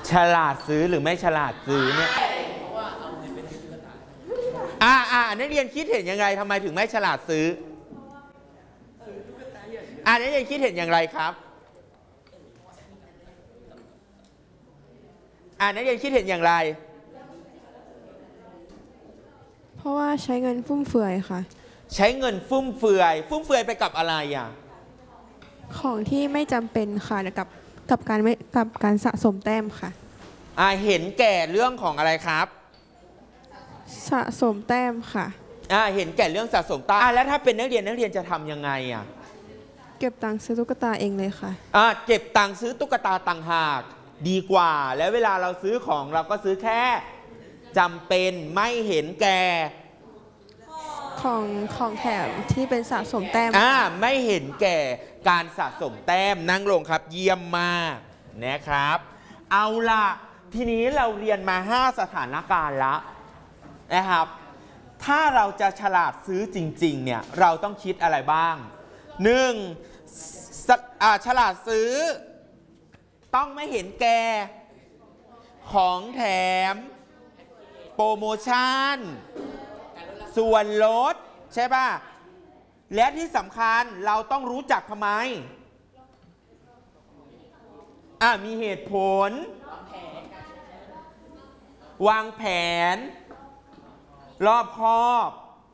ฉลาดซื้อหรือไม่ฉลาดซื้อเนี่ยนักเรียนคิดเห็นยังไงทำไมถึงไม่ฉลาดซื้อนักเรียนคิดเห็นอย่างไรครับนักเรียนคิดเห็นอย่างไรเพราะว่าใช้เงินฟุ่มเฟือยค่ะใช้เงินฟุ่มเฟือยไปกับอะไรของที่ไม่จำเป็นค่ะกับการสะสมแต้มค่ะเห็นแก่เรื่องของอะไรครับสะสมแต้มค่ะเห็นแก่เรื่องสะสมแต้มแล้วถ้าเป็นนักเรียนจะทำยังไงเก็บตังค์ซื้อตุ๊กตาเองเลยค่ะเก็บตังค์ซื้อตุ๊กตาต่างหากดีกว่าแล้วเวลาเราซื้อของเราก็ซื้อแค่จำเป็นไม่เห็นแก่ของแถมที่เป็นสะสมแต้มไม่เห็นแก่การสะสมแต้มนั่งลงครับเยี่ยมมากนะครับเอาล่ะทีนี้เราเรียนมา5สถานการณ์แล้วนะครับถ้าเราจะฉลาดซื้อจริงๆเนี่ยเราต้องคิดอะไรบ้าง1ฉลาดซื้อต้องไม่เห็นแก่ของแถมโปรโมชั่นส่วนลดใช่ป่ะและที่สำคัญเราต้องรู้จักทำไมมีเหตุผลวางแผนรอบคอบ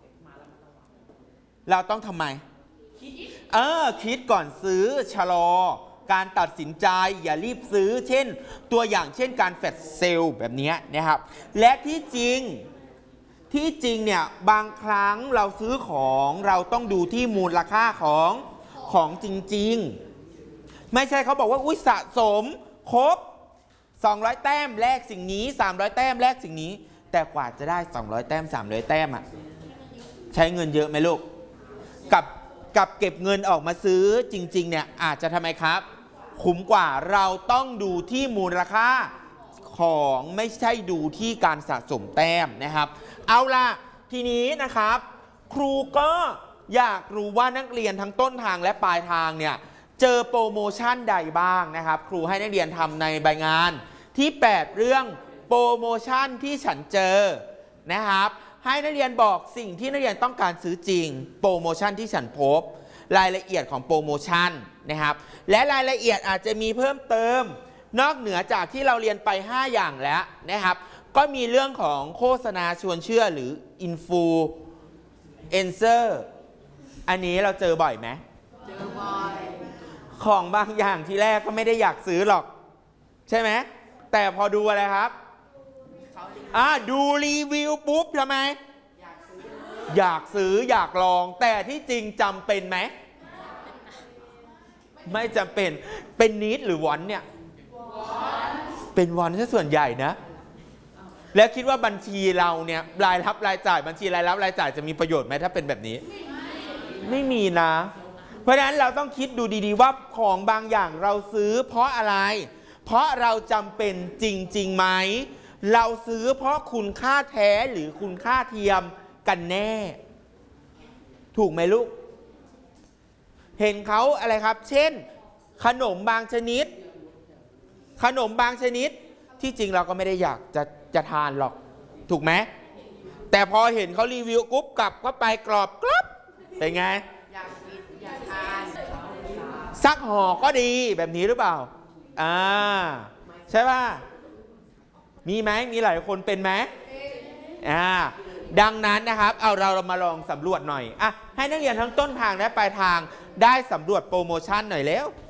เราต้องทำไมคิดก่อนซื้อชะลอการตัดสินใจอย่ารีบซื้อเช่นตัวอย่างเช่นการแฟลชเซลล์แบบนี้นะครับและที่จริงเนี่ยบางครั้งเราซื้อของเราต้องดูที่มูลค่าของจริงๆไม่ใช่เขาบอกว่าสะสมครบ200แต้มแลกสิ่งนี้300แต้มแลกสิ่งนี้แต่กว่าจะได้200แต้ม300แต้มใช้เงินเยอะไหมลูกกับเก็บเงินออกมาซื้อจริงๆเนี่ยอาจจะทำไมครับคุ้มกว่าเราต้องดูที่มูลค่าของไม่ใช่ดูที่การสะสมแต้มนะครับเอาล่ะทีนี้นะครับครูก็อยากรู้ว่านักเรียนทั้งต้นทางและปลายทางเนี่ยเจอโปรโมชั่นใดบ้างนะครับครูให้นักเรียนทำในใบงานที่8เรื่องโปรโมชั่นที่ฉันเจอนะครับให้นักเรียนบอกสิ่งที่นักเรียนต้องการซื้อจริงโปรโมชั่นที่ฉันพบรายละเอียดของโปรโมชั่นนะครับและรายละเอียดอาจจะมีเพิ่มเติมนอกเหนือจากที่เราเรียนไป5อย่างแล้วนะครับก็มีเรื่องของโฆษณาชวนเชื่อหรืออินฟูเอนเซอร์อันนี้เราเจอบ่อยไหมเจอบ่อยของบางอย่างที่แรกก็ไม่ได้อยากซื้อหรอกใช่ไหมแต่พอดูอะไรครับดูรีวิวปุ๊บทำไมอยากซื้ออยากลองแต่ที่จริงจำเป็นไหมไม่จำเป็นเป็นนิดหรือวอนเนี่ยเป็นวอนซะส่วนใหญ่นะแล้วคิดว่าบัญชีเราเนี่ยรายรับรายจ่ายบัญชีรายรับรายจ่ายจะมีประโยชน์ไหมถ้าเป็นแบบนี้ไม่มีนะเพราะฉะนั้นเราต้องคิดดูดีๆว่าของบางอย่างเราซื้อเพราะอะไรเพราะเราจำเป็นจริงๆไหมเราซื้อเพราะคุณค่าแท้หรือคุณค่าเทียมกันแน่ถูกไหมลูกเห็นเขาอะไรครับเช่นขนมบางชนิดที่จริงเราก็ไม่ได้อยากจะทานหรอกถูกไหมแต่พอเห็นเขารีวิวกุ๊บกลับก็ไปกรอบกรอบเป็นไงอยากกินอยากทานสักห่อก็ดีแบบนี้หรือเปล่าใช่ป่ะมีไหมมีหลายคนเป็นไหมดังนั้นนะครับเรามาลองสำรวจหน่อยให้นักเรียนทั้งต้นทางและปลายทางได้สำรวจโปรโมชั่นหน่อยแล้ว